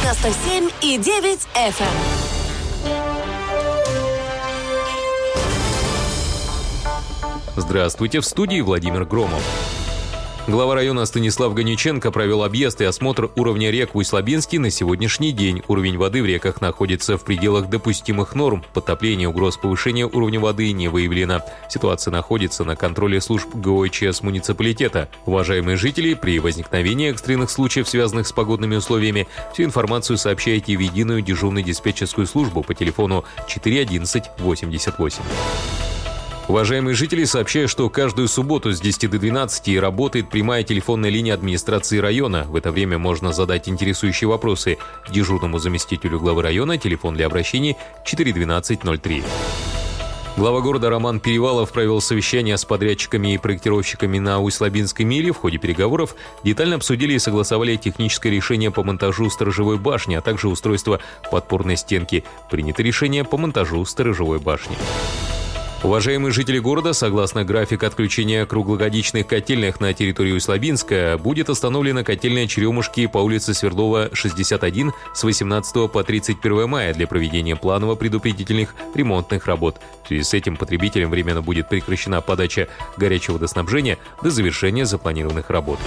97,9 FM. Здравствуйте, в студии Владимир Громов. Глава района Станислав Ганиченко провел объезд и осмотр уровня рек в Усть-Лабинске. На сегодняшний день уровень воды в реках находится в пределах допустимых норм. Подтопления, угроз повышения уровня воды не выявлено. Ситуация находится на контроле служб ГОЧС муниципалитета. Уважаемые жители, при возникновении экстренных случаев, связанных с погодными условиями, всю информацию сообщайте в единую дежурную диспетчерскую службу по телефону 41188. Уважаемые жители, сообщаю, что каждую субботу с 10 до 12 работает прямая телефонная линия администрации района. В это время можно задать интересующие вопросы дежурному заместителю главы района, телефон для обращений 41203. Глава города Роман Перевалов провел совещание с подрядчиками и проектировщиками на Усть-Лабинской миле. В ходе переговоров детально обсудили и согласовали техническое решение по монтажу сторожевой башни, а также устройство подпорной стенки. Принято решение по монтажу сторожевой башни. Уважаемые жители города, согласно графику отключения круглогодичных котельных на территории Усть-Лабинска, будет остановлена котельная Черемушки по улице Свердлова, 61 с 18 по 31 мая для проведения планово-предупредительных ремонтных работ. В связи с этим потребителям временно будет прекращена подача горячего водоснабжения до завершения запланированных работ.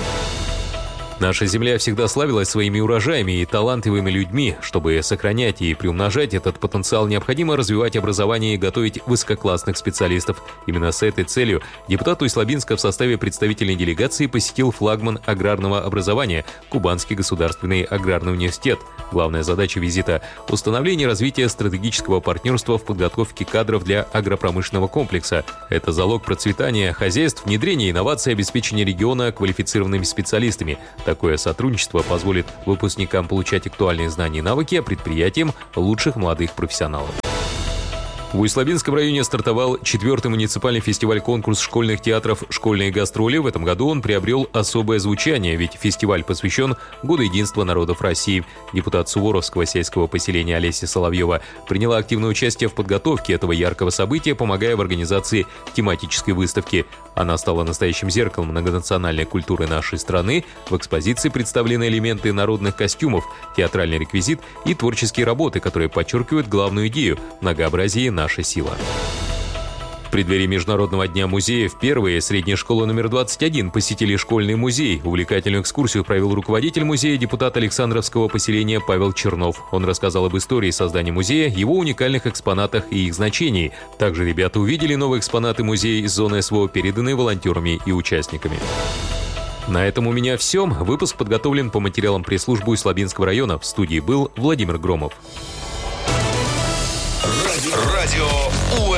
Наша земля всегда славилась своими урожаями и талантливыми людьми. Чтобы сохранять и приумножать этот потенциал, необходимо развивать образование и готовить высококлассных специалистов. Именно с этой целью депутат Усть-Лабинска в составе представительной делегации посетил флагман аграрного образования – Кубанский государственный аграрный университет. Главная задача визита – установление и развитие стратегического партнерства в подготовке кадров для агропромышленного комплекса. Это залог процветания хозяйств, внедрения инноваций, обеспечения региона квалифицированными специалистами. Такое сотрудничество позволит выпускникам получать актуальные знания и навыки, а предприятиям – лучших молодых профессионалов. В Усть-Лабинском районе стартовал 4-й муниципальный фестиваль-конкурс школьных театров «Школьные гастроли». В этом году он приобрел особое звучание, ведь фестиваль посвящен Году единства народов России. Депутат Суворовского сельского поселения Олеся Соловьева приняла активное участие в подготовке этого яркого события, помогая в организации тематической выставки. Она стала настоящим зеркалом многонациональной культуры нашей страны. В экспозиции представлены элементы народных костюмов, театральный реквизит и творческие работы, которые подчеркивают главную идею – многообразие наша сила. В преддверии Международного дня музеев первые средняя школа номер 21 посетили школьный музей. Увлекательную экскурсию провел руководитель музея, депутат Александровского поселения Павел Чернов. Он рассказал об истории создания музея, его уникальных экспонатах и их значении. Также ребята увидели новые экспонаты музея из зоны СВО, переданные волонтерами и участниками. На этом у меня все. Выпуск подготовлен по материалам пресс-службы Усть-Лабинского района. В студии был Владимир Громов. Радио